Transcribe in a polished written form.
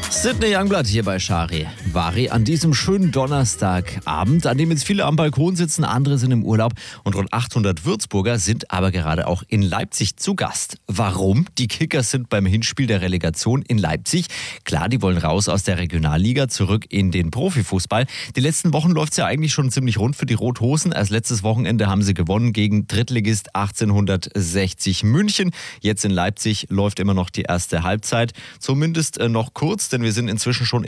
Sydney Youngblood hier bei Charivari an diesem schönen Donnerstagabend, an dem jetzt viele am Balkon sitzen, andere sind im Urlaub und rund 800 Würzburger sind aber gerade auch in Leipzig zu Gast. Warum? Die Kickers sind beim Hinspiel der Relegation in Leipzig. Klar, die wollen raus aus der Regionalliga, zurück in den Profifußball. Die letzten Wochen läuft es ja eigentlich schon ziemlich rund für die Rot-Hosen. Erst letztes Wochenende haben sie gewonnen gegen Drittligist 1860 München. Jetzt in Leipzig läuft immer noch die erste Halbzeit. Zumindest noch kurz, denn wir sind inzwischen schon